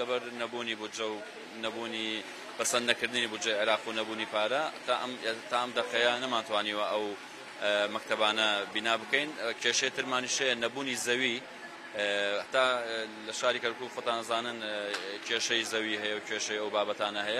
لەبەر نەبوونی بودجە و نەبوونی بەسەند نەکردنی بودجەی عێراق و نەبوونی پارە تا ئەم دەقەیە نەماتوانیوە ئەو مەکتەبانە بینا بکەین. کێشەی ترمانیشەیە نەبوونی زەوی، تا لە شاری کەرکووک خۆتان زانن کێشەی زەوی هەیە و کێشەی ئەو بابەتانە هەیە.